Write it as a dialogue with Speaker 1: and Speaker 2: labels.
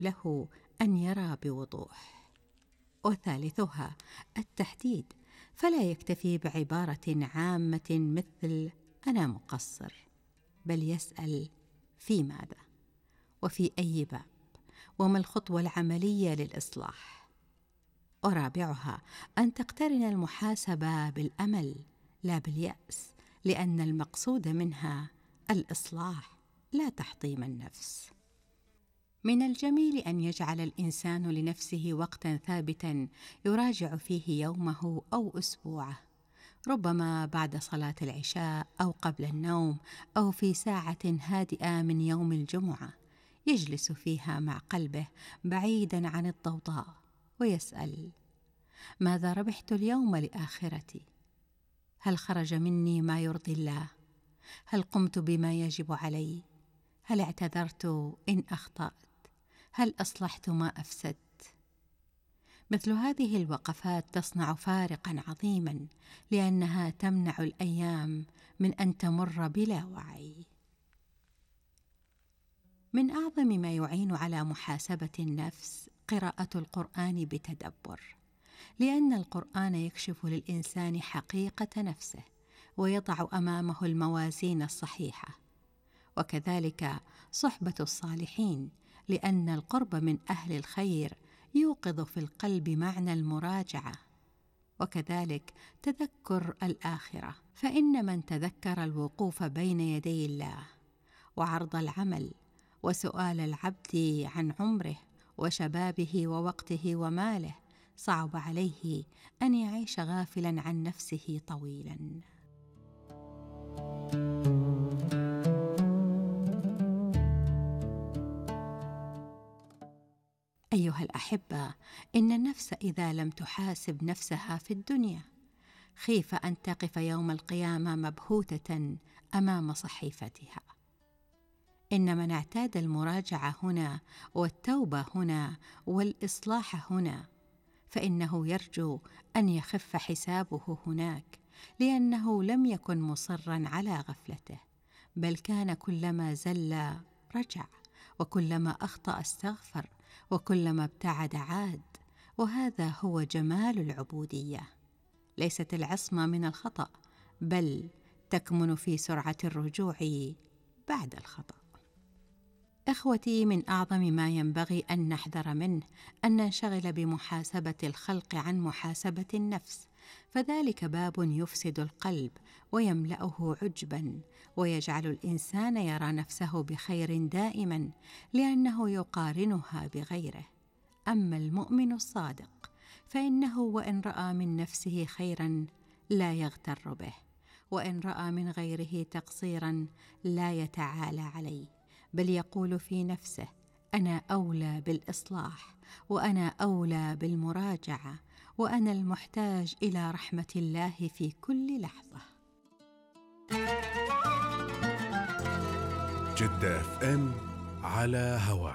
Speaker 1: له أن يرى بوضوح. وثالثها التحديد، فلا يكتفي بعبارة عامة مثل أنا مقصر، بل يسأل في ماذا، وفي أي باب، وما الخطوة العملية للإصلاح. ورابعها أن تقترن المحاسبة بالأمل لا باليأس، لأن المقصود منها الإصلاح لا تحطيم النفس. من الجميل أن يجعل الإنسان لنفسه وقتا ثابتا يراجع فيه يومه أو أسبوعه، ربما بعد صلاة العشاء أو قبل النوم، أو في ساعة هادئة من يوم الجمعة، يجلس فيها مع قلبه بعيدا عن الضوضاء ويسأل: ماذا ربحت اليوم لآخرتي؟ هل خرج مني ما يرضي الله؟ هل قمت بما يجب علي؟ هل اعتذرت إن أخطأت؟ هل أصلحت ما أفسدت؟ مثل هذه الوقفات تصنع فارقا عظيما، لأنها تمنع الأيام من أن تمر بلا وعي. من أعظم ما يعين على محاسبة النفس قراءة القرآن بتدبر، لأن القرآن يكشف للإنسان حقيقة نفسه ويضع أمامه الموازين الصحيحة، وكذلك صحبة الصالحين، لأن القرب من أهل الخير يوقظ في القلب معنى المراجعة، وكذلك تذكر الآخرة، فإن من تذكر الوقوف بين يدي الله وعرض العمل وسؤال العبد عن عمره وشبابه ووقته وماله، صعب عليه أن يعيش غافلا عن نفسه طويلا. أيها الأحبة، إن النفس إذا لم تحاسب نفسها في الدنيا خيف أن تقف يوم القيامة مبهوتة أمام صحيفتها. إن من اعتاد المراجعة هنا والتوبة هنا والإصلاح هنا، فإنه يرجو أن يخف حسابه هناك، لأنه لم يكن مصرا على غفلته، بل كان كلما زل رجع، وكلما أخطأ استغفر، وكلما ابتعد عاد. وهذا هو جمال العبودية، ليست العصمة من الخطأ، بل تكمن في سرعة الرجوع بعد الخطأ. إخوتي، من أعظم ما ينبغي أن نحذر منه أن ننشغل بمحاسبة الخلق عن محاسبة النفس، فذلك باب يفسد القلب ويملأه عجبا، ويجعل الإنسان يرى نفسه بخير دائما، لأنه يقارنها بغيره. أما المؤمن الصادق فإنه وإن رأى من نفسه خيرا لا يغتر به، وإن رأى من غيره تقصيرا لا يتعالى عليه، بل يقول في نفسه: أنا أولى بالإصلاح، وأنا أولى بالمراجعة، وأنا المحتاج إلى رحمة الله في كل لحظة.
Speaker 2: جدة FM على هوا.